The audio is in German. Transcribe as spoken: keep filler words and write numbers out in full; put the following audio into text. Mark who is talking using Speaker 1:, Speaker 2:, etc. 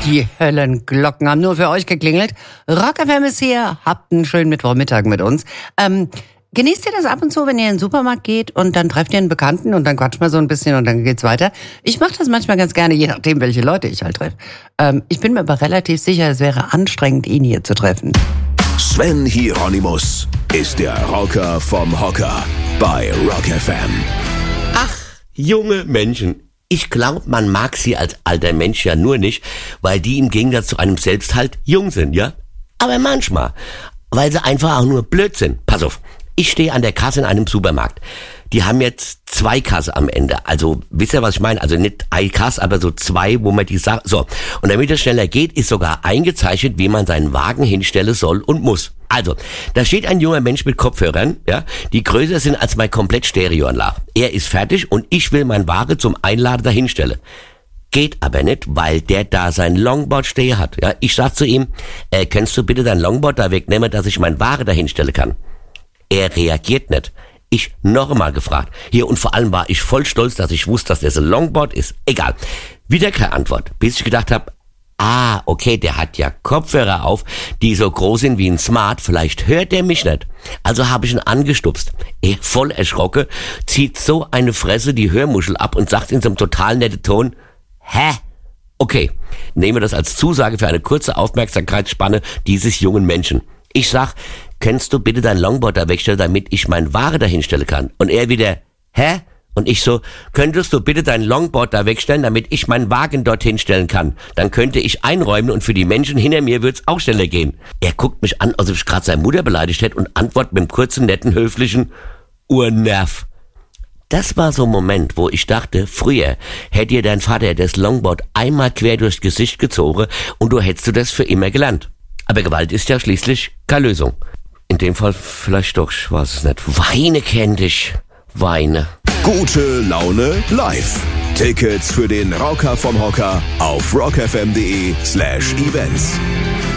Speaker 1: Die Höllenglocken haben nur für euch geklingelt. Rock F M ist hier. Habt einen schönen Mittwochmittag mit uns. Ähm, genießt ihr das ab und zu, wenn ihr in den Supermarkt geht und dann trefft ihr einen Bekannten und dann quatscht mal so ein bisschen und dann geht's weiter? Ich mache das manchmal ganz gerne, je nachdem, welche Leute ich halt treffe. Ähm, ich bin mir aber relativ sicher, es wäre anstrengend, ihn hier zu treffen.
Speaker 2: Sven Hieronymus ist der Rocker vom Hocker bei Rock F M.
Speaker 3: Ach, junge Menschen. Ich glaube, man mag sie als alter Mensch ja nur nicht, weil die im Gegensatz zu einem selbst halt jung sind, ja? Aber manchmal, weil sie einfach auch nur blöd sind. Pass auf, ich stehe an der Kasse in einem Supermarkt. Die haben jetzt zwei Kasse am Ende. Also, wisst ihr, was ich meine? Also nicht eine Kasse, aber so zwei, wo man die Sache... So, und damit es schneller geht, ist sogar eingezeichnet, wie man seinen Wagen hinstellen soll und muss. Also, da steht ein junger Mensch mit Kopfhörern, ja, die größer sind als mein komplett Stereoanlage. Er ist fertig und ich will mein Wagen zum Einladen dahinstellen. Geht aber nicht, weil der da sein Longboard stehen hat. Ja, ich sag zu ihm, äh, kannst du bitte dein Longboard da wegnehmen, dass ich mein Wagen dahinstellen kann? Er reagiert nicht. Ich noch einmal gefragt. Hier, und vor allem war ich voll stolz, dass ich wusste, dass das ein Longboard ist. Egal. Wieder keine Antwort. Bis ich gedacht habe, ah, okay, der hat ja Kopfhörer auf, die so groß sind wie ein Smart. Vielleicht hört der mich nicht. Also habe ich ihn angestupst. Er, voll erschrocken, zieht so eine Fresse die Hörmuschel ab und sagt in so einem total netten Ton, hä? Okay, nehmen wir das als Zusage für eine kurze Aufmerksamkeitsspanne dieses jungen Menschen. Ich sag, kannst du bitte dein Longboard da wegstellen, damit ich mein Ware da hinstellen kann? Und er wieder, hä? Und ich so, könntest du bitte dein Longboard da wegstellen, damit ich meinen Wagen dorthin stellen kann? Dann könnte ich einräumen und für die Menschen hinter mir wird's auch schneller gehen. Er guckt mich an, als ob ich gerade seine Mutter beleidigt hätte und antwortet mit einem kurzen, netten, höflichen Urnerv. Das war so ein Moment, wo ich dachte, früher hätte dir dein Vater das Longboard einmal quer durchs Gesicht gezogen und du hättest du das für immer gelernt. Aber Gewalt ist ja schließlich keine Lösung. In dem Fall vielleicht doch, ich weiß es nicht. Weine kenn dich. Weine.
Speaker 2: Gute Laune live. Tickets für den Rocker vom Hocker auf rockfm.de slash events.